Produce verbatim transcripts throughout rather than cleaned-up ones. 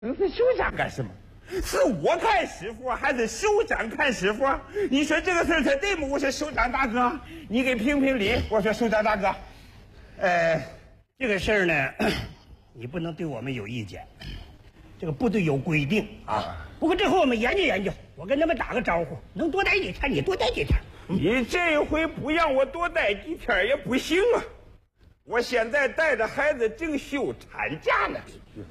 你是休想干什么？是我看媳妇还是休长看媳妇？你说这个事儿才对吗？我说休长大哥，你给评评理。我说休长大哥， 呃，这个事儿呢，你不能对我们有意见。这个部队有规定啊。不过这回我们研究研究，我跟他们打个招呼，能多待几天你多待几天。 你这回不让我多待几天也不行啊！我现在带着孩子正休产假呢。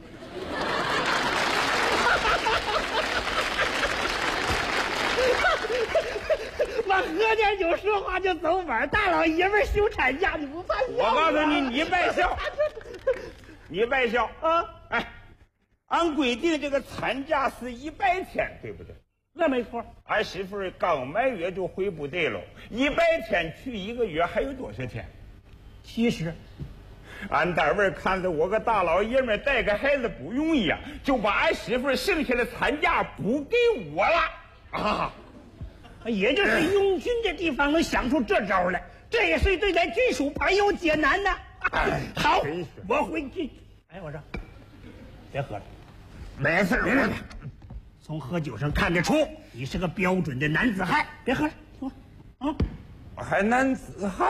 我喝点酒说话就走板，大老爷们休产假你不怕笑？ 我告诉你，你别笑，你别笑啊！哎，按规定这个产假是一百天，对不对？ 那没错。 俺媳妇儿刚满月就回部队了，一百天去一个月还有多少天？ 七十。 俺单位看着我个大老爷们带个孩子不容易啊，就把俺媳妇剩下的产假补给我了啊！ 也就是拥军这地方能想出这招来，这也是对咱军属朋友解难呢。好，我回去。哎，我说，别喝了， 没事，没事。 从喝酒上看得出，你是个标准的男子汉。别喝了， 啊，我还男子汉？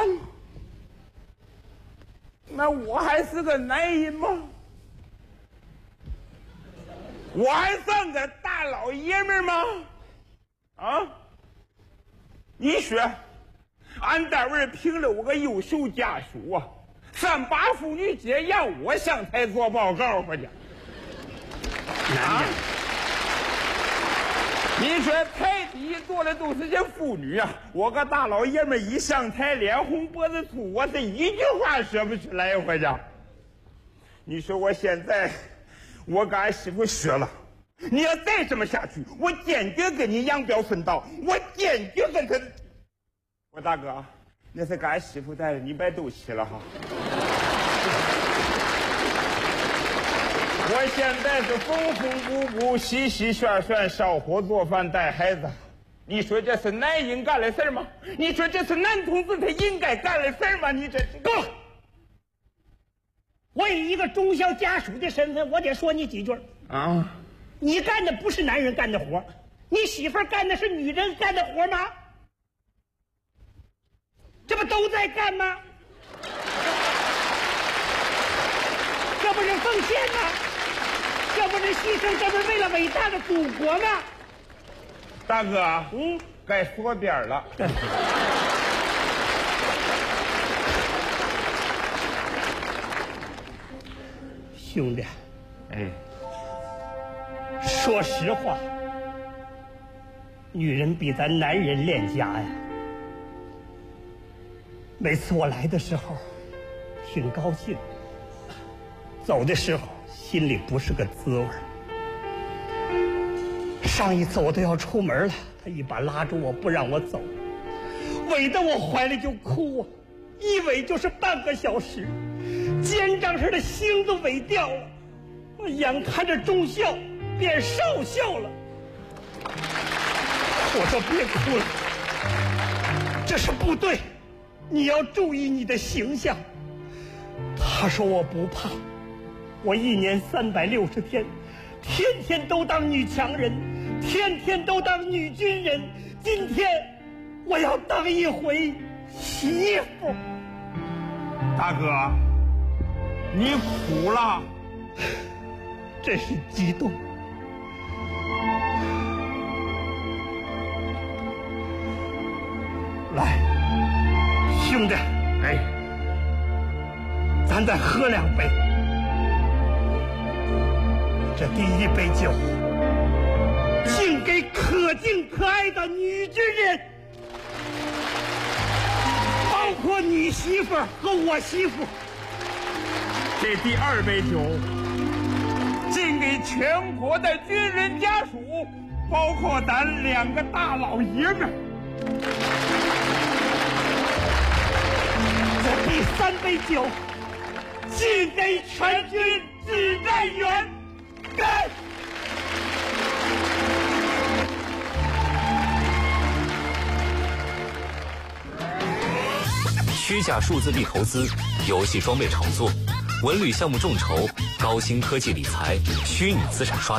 那我还是个男人吗？我还算个大老爷们吗？啊？你说，俺单位评了我个优秀家属啊，三八妇女节让我上台做报告回去。啊？你说台底坐的都是些妇女啊，我个大老爷们一上台脸红脖子粗，我是一句话说不出来回去。你说我现在我跟俺媳妇学了，你要再这么下去，我坚决跟你扬镳分道，我坚决跟他。我大哥，那是跟俺媳妇带的，你别斗气了哈。我现在是缝缝补补、洗洗涮涮、烧火做饭、带孩子。你说这是男人干的事吗？你说这是男同志他应该干的事吗？你这够了！我以一个中校家属的身份，我得说你几句啊！ 你干的不是男人干的活，你媳妇干的是女人干的活吗？这不都在干吗？这不是奉献吗？这不是牺牲，这不是为了伟大的祖国吗？ 大哥，嗯，该说边了。 兄弟， 哎， 说实话，女人比咱男人恋家呀。每次我来的时候，挺高兴，走的时候心里不是个滋味。上一次我都要出门了，他一把拉住我不让我走，围到我怀里就哭啊，一围就是半个小时，肩章上的星都围掉了。我眼看着中校变少校了，我说别哭了，这是部队，你要注意你的形象。他说我不怕，我一年三百六十天，天天都当女强人，天天都当女军人，今天我要当一回媳妇。 大哥，你哭了， 真是激动。来，兄弟， 哎， 咱再喝两杯。这第一杯酒，敬给可敬可爱的女军人，包括你媳妇和我媳妇。 这第二杯酒，敬给全国的军人家属，包括咱两个大老爷们。 这第三杯酒，敬给全军指战员。干！ 虚假数字币投资、游戏装备炒作、文旅项目众筹、 高新科技理财，虚拟资产刷